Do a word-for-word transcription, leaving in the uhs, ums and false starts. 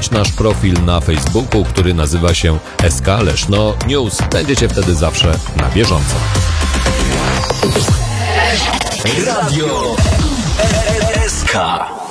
śledzić nasz profil na Facebooku, który nazywa się S K Leszno News. Będziecie wtedy zawsze na bieżąco. Radio S K.